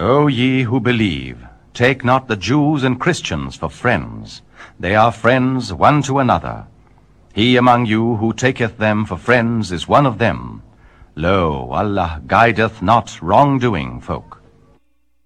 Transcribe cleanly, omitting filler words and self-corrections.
O ye who believe, take not the Jews and Christians for friends. They are friends one to another. He among you who taketh them for friends is one of them. Lo, Allah guideth not wrongdoing folk.